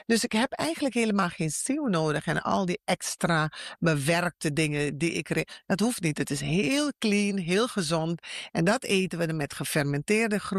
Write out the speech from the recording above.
Dus ik heb eigenlijk helemaal geen zeeuw nodig en al die extra bewerkte dingen die dat hoeft niet. Het is heel clean, heel gezond en dat eten we dan met gefermenteerde